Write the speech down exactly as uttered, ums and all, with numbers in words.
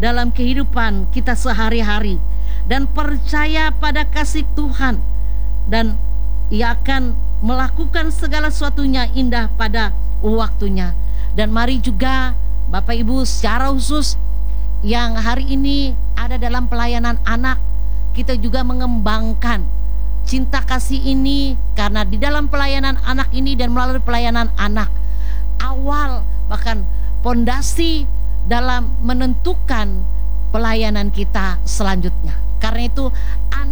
dalam kehidupan kita sehari-hari, dan percaya pada kasih Tuhan, dan Ia akan melakukan segala sesuatunya indah pada waktunya. Dan mari juga Bapak Ibu secara khusus yang hari ini ada dalam pelayanan anak, kita juga mengembangkan cinta kasih ini, karena di dalam pelayanan anak ini dan melalui pelayanan anak, awal bahkan pondasi dalam menentukan pelayanan kita selanjutnya. Karena itu anak